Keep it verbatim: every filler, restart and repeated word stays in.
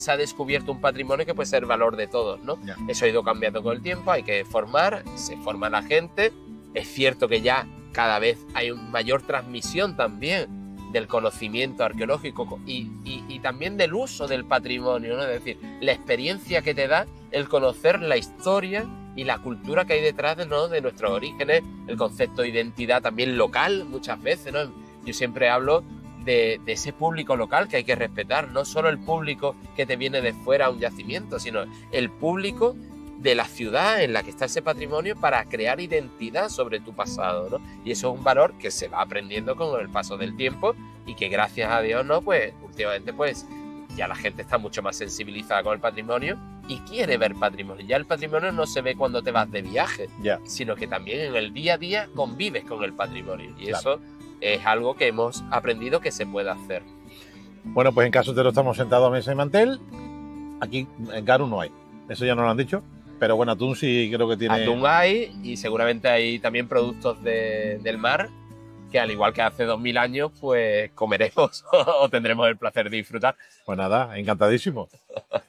se ha descubierto un patrimonio que puede ser valor de todos, ¿no? Ya. Eso ha ido cambiando con el tiempo, hay que formar, se forma la gente. Es cierto que ya cada vez hay una mayor transmisión también del conocimiento arqueológico y, y, y también del uso del patrimonio, ¿no? Es decir, la experiencia que te da el conocer la historia y la cultura que hay detrás de, ¿no? de nuestros orígenes, el concepto de identidad también local muchas veces, ¿no? Yo siempre hablo de, de ese público local que hay que respetar, no solo el público que te viene de fuera a un yacimiento, sino el público de la ciudad en la que está ese patrimonio para crear identidad sobre tu pasado, ¿no? Y eso es un valor que se va aprendiendo con el paso del tiempo y que gracias a Dios, ¿no? Pues últimamente pues ya la gente está mucho más sensibilizada con el patrimonio y quiere ver patrimonio. Ya el patrimonio no se ve cuando te vas de viaje, Ya. sino que también en el día a día convives con el patrimonio. Y Claro. eso es algo que hemos aprendido que se puede hacer. Bueno, pues en caso de lo estamos sentados a mesa y mantel, aquí en Garu no hay. Eso ya nos lo han dicho. Pero bueno, atún sí creo que tiene... Atún hay y seguramente hay también productos de, del mar que al igual que hace dos mil años pues comeremos o tendremos el placer de disfrutar. Pues nada, encantadísimo.